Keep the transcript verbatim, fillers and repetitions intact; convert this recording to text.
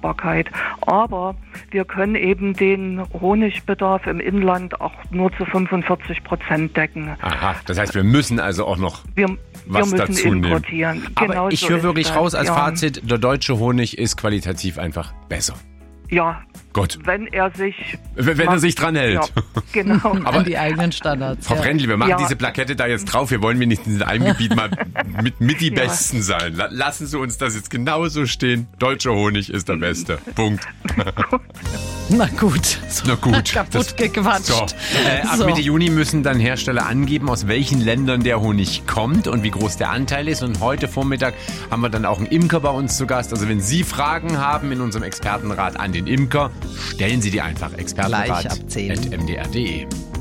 Machbarkeit. Aber wir können eben den Honigbedarf im Inland auch nur zu fünfundvierzig Prozent decken. Aha, das heißt, wir müssen also auch noch wir, was wir müssen dazu importieren. nehmen. Aber genau ich so höre wirklich das. raus als ja. Fazit, der deutsche Honig ist qualitativ einfach besser. Ja, Gut. wenn er sich... Wenn, wenn er sich dran hält. Ja, genau. Aber an die eigenen Standards. Frau ja. Brendli, wir machen Ja. diese Plakette da jetzt drauf. Wir wollen wenigstens in einem Gebiet mal mit, mit die Ja. Besten sein. La- Lassen Sie uns das jetzt genauso stehen. Deutscher Honig ist der Beste. Punkt. Na gut. So Na gut. Kaputt Das- gequatscht. So. Äh, ab So. Mitte Juni müssen dann Hersteller angeben, aus welchen Ländern der Honig kommt und wie groß der Anteil ist. Und heute Vormittag haben wir dann auch einen Imker bei uns zu Gast. Also wenn Sie Fragen haben in unserem Expertenrat an den Imker, stellen Sie die einfach. Gleich ab zehn. expertenrat punkt m d r punkt d e